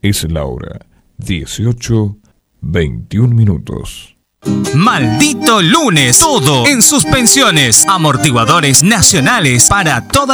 Es la hora 18:21. Maldito lunes, todo en suspensiones, amortiguadores nacionales para toda